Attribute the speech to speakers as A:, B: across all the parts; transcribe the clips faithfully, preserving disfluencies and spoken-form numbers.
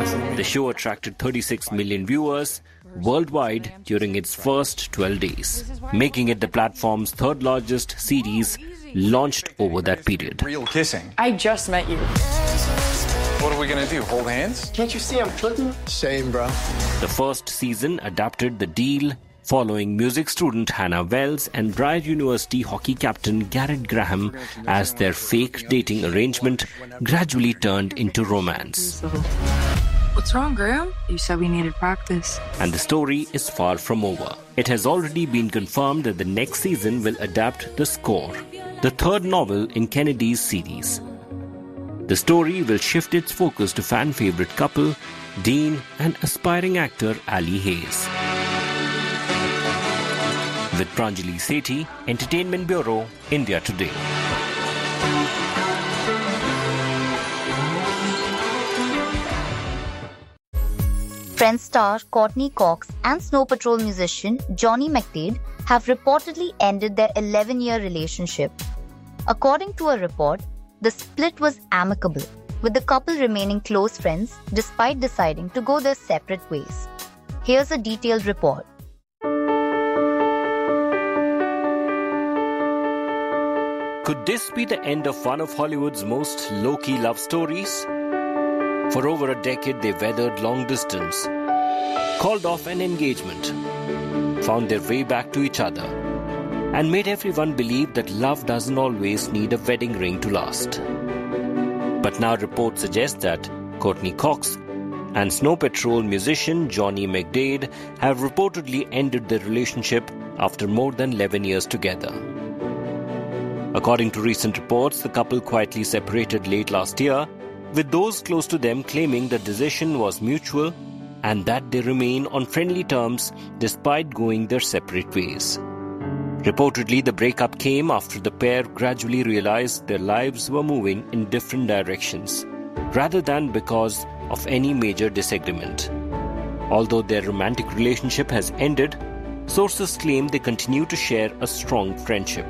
A: The show attracted thirty-six million viewers worldwide during its first twelve days, making it the platform's third largest series launched over that period.
B: Real kissing.
C: I just met you.
B: What are we gonna do, hold hands?
D: Can't you see I'm flirting?
E: Same, bro.
A: The first season adapted The Deal, following music student Hannah Wells and Briar University hockey captain Garrett Graham as their fake dating arrangement gradually turned into romance.
C: What's wrong, Graham? You said we needed practice.
A: And the story is far from over. It has already been confirmed that the next season will adapt The Score, the third novel in Kennedy's series. The story will shift its focus to fan-favorite couple Dean and aspiring actor Ali Hayes. With Pranjali Sethi, Entertainment Bureau, India Today.
F: Friends star Courtney Cox and Snow Patrol musician Johnny McDaid have reportedly ended their eleven-year relationship. According to a report, the split was amicable, with the couple remaining close friends despite deciding to go their separate ways. Here's a detailed report.
A: Could this be the end of one of Hollywood's most low-key love stories? For over a decade, they weathered long distance, called off an engagement, found their way back to each other, and made everyone believe that love doesn't always need a wedding ring to last. But now reports suggest that Courtney Cox and Snow Patrol musician Johnny McDaid have reportedly ended their relationship after more than eleven years together. According to recent reports, the couple quietly separated late last year, with those close to them claiming the decision was mutual and that they remain on friendly terms despite going their separate ways. Reportedly, the breakup came after the pair gradually realized their lives were moving in different directions, rather than because of any major disagreement. Although their romantic relationship has ended, sources claim they continue to share a strong friendship.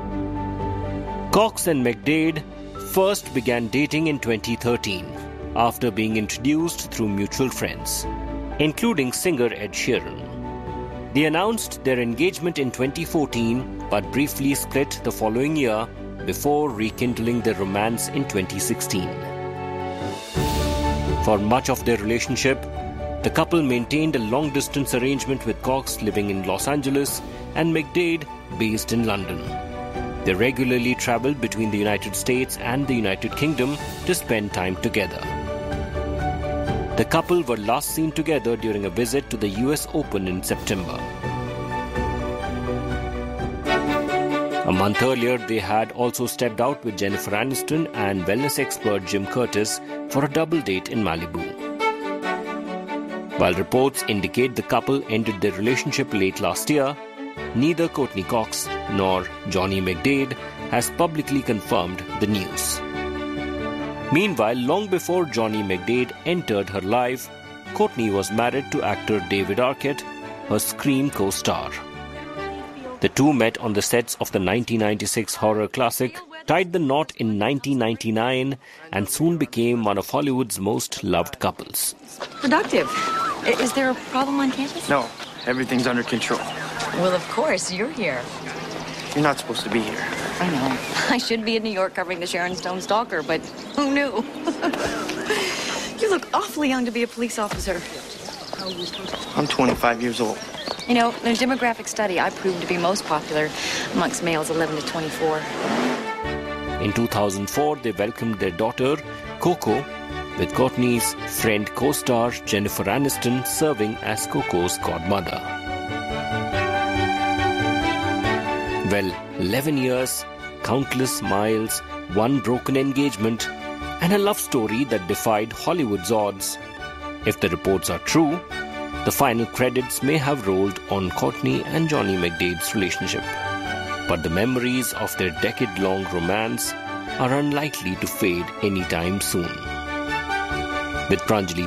A: Cox and McDaid first began dating in twenty thirteen, after being introduced through mutual friends, including singer Ed Sheeran. They announced their engagement in twenty fourteen, but briefly split the following year before rekindling their romance in twenty sixteen. For much of their relationship, the couple maintained a long-distance arrangement with Cox living in Los Angeles and McDaid based in London. They regularly traveled between the United States and the United Kingdom to spend time together. The couple were last seen together during a visit to the U S Open in September. A month earlier, they had also stepped out with Jennifer Aniston and wellness expert Jim Curtis for a double date in Malibu. While reports indicate the couple ended their relationship late last year, neither Courtney Cox nor Johnny McDaid has publicly confirmed the news. Meanwhile, long before Johnny McDaid entered her life, Courtney was married to actor David Arquette, her Scream co-star. The two met on the sets of the nineteen ninety-six horror classic, tied the knot in nineteen ninety-nine, and soon became one of Hollywood's most loved couples.
G: Productive. Is there a problem on campus?
D: No, everything's under control.
G: Well, of course, you're here.
D: You're not supposed to be here.
G: I know. I should be in New York covering the Sharon Stone stalker, but who knew? You look awfully young to be a police officer.
D: I'm twenty-five years old.
G: You know, in a demographic study, I proved to be most popular amongst males eleven to twenty-four.
A: In two thousand four, they welcomed their daughter, Coco, with Courtney's friend co-star Jennifer Aniston serving as Coco's godmother. Well, eleven years, countless miles, one broken engagement, and a love story that defied Hollywood's odds. If the reports are true, the final credits may have rolled on Courtney and Johnny McDaid's relationship. But the memories of their decade-long romance are unlikely to fade anytime soon. With Pranjali